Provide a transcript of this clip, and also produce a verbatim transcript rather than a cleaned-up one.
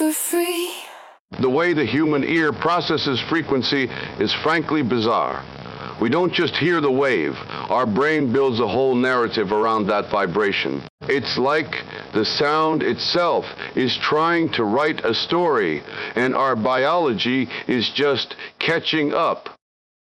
we're free. The way the human ear processes frequency is frankly bizarre. We don't just hear the wave. Our brain builds a whole narrative around that vibration. It's like the sound itself is trying to write a story, and our biology is just catching up.